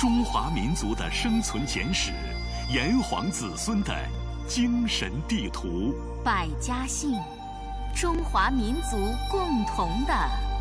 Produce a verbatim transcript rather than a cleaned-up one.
中华民族的生存简史，炎黄子孙的精神地图。 百家姓，中华民族共同的